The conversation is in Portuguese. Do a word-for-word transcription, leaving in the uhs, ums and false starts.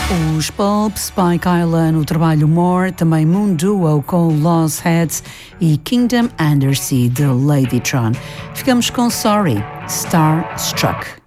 Os Pulp, Spike Island, o trabalho More, também Moon Duo com Lost Heads e Kingdom Undersea de Ladytron. Ficamos com Sorry, Starstruck.